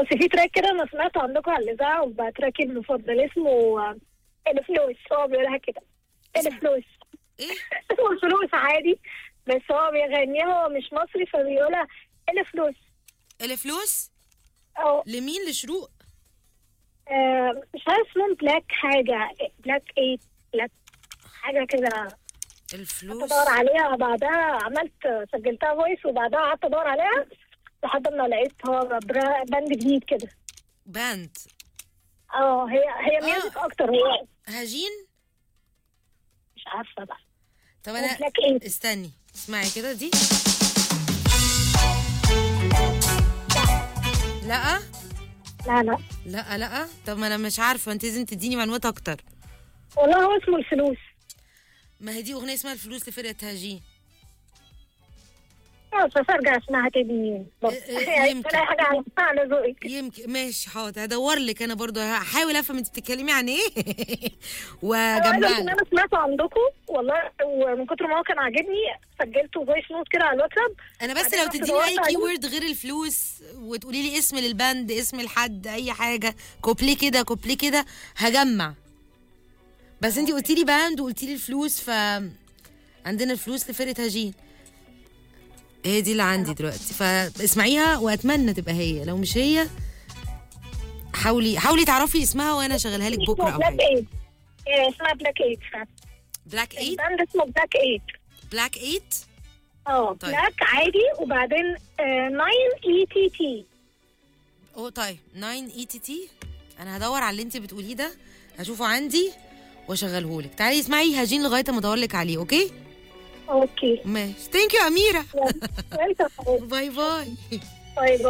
بس في تراك كده انا سمعته عندكم على الاذاعه وبقى تراكي المفضل اسمه الفلوس. هو بيقولها كده الفلوس. ايه اسمه الفلوس عادي، بس هو بيغنيها، هو مش مصري فبيقولها الفلوس. الفلوس اه لمين؟ لشروق؟ مش عارف اسمهم بلاك حاجه، بلاك ايت، بلاك حاجه كده. الفلوس ادور عليها بعدها، سجلتها فويس وبعدها قعدت ادور عليها لحد ما لقيت هو باند جديد كده. باند. هي ميوزك اكتر. هي هجين. مش عارفه بقى. طب انا بلاك ايت. استني اسمعي كده دي. لا لا لا لا لا. طب ما انا مش عارفه، انت لازم تديني معلومات اكتر. والله هو اسمه الفلوس. ما هي دي اغنيه اسمها الفلوس لفرقه هجين. بس ارجع اسمعها تاني. يمكن حاجه على ذوقك. يمكن ماشي حاضر، هدور لك انا برضو، هحاول افهم انت بتتكلمي عن ايه انا واجمع. سمعته عندكم والله، ومن كتر ما هو كان عاجبني سجلته فويس نوت كده على الواتساب. انا بس لو تديني اي كي وورد غير الفلوس وتقولي لي اسم للباند، اسم الحد، اي حاجه، كوبليه كده كوبليه كده هجمع. بس انت قلتي لي باند وقلتي لي الفلوس، ف عندنا الفلوس لفرقه هجين، هي دي اللي عندي دلوقتي، فاسمعيها واتمنى تبقى هي. لو مش هي حاولي تعرفي اسمها وانا شغلها لك بكره او بلاك حاجه. ايت. اسمها بلاك ايت. بلاك ايت. الباند اسمه بلاك ايت. بلاك ايت. طيب. بلاك عادي وبعدين 9 اي تي تي. طيب 9 اي تي تي. انا هدور على اللي انت بتقوليه ده، هشوفه عندي واشغله لك. تعالي اسمعي هجين لغايه ما ادور لك عليه. اوكي اوكي ماشي. ثانك يو اميره. باي باي. باي باي. باي باي.